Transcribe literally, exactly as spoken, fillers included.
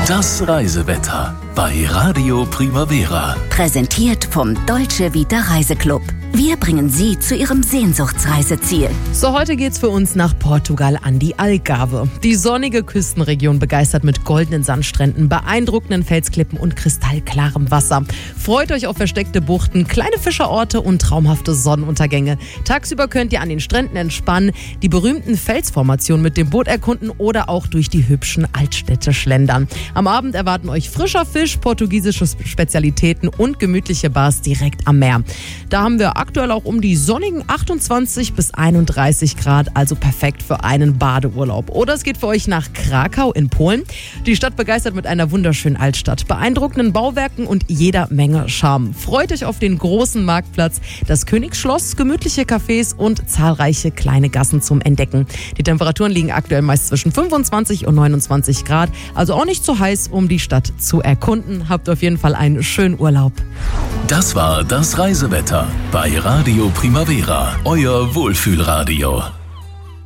Das Reisewetter bei Radio Primavera. Präsentiert vom Dolce Vita Reiseclub. Wir bringen Sie zu Ihrem Sehnsuchtsreiseziel. So, heute geht's für uns nach Portugal an die Algarve. Die sonnige Küstenregion begeistert mit goldenen Sandstränden, beeindruckenden Felsklippen und kristallklarem Wasser. Freut euch auf versteckte Buchten, kleine Fischerorte und traumhafte Sonnenuntergänge. Tagsüber könnt ihr an den Stränden entspannen, die berühmten Felsformationen mit dem Boot erkunden oder auch durch die hübschen Altstädte schlendern. Am Abend erwarten euch frischer Fisch, portugiesische Spezialitäten und gemütliche Bars direkt am Meer. Da haben wir aktuell auch um die sonnigen achtundzwanzig bis einunddreißig Grad, also perfekt für einen Badeurlaub. Oder es geht für euch nach Krakau in Polen. Die Stadt begeistert mit einer wunderschönen Altstadt, beeindruckenden Bauwerken und jeder Menge Charme. Freut euch auf den großen Marktplatz, das Königsschloss, gemütliche Cafés und zahlreiche kleine Gassen zum Entdecken. Die Temperaturen liegen aktuell meist zwischen fünfundzwanzig und neunundzwanzig Grad, also auch nicht zu heiß, um die Stadt zu erkunden. Habt auf jeden Fall einen schönen Urlaub. Das war das Reisewetter bei Radio Primavera, euer Wohlfühlradio.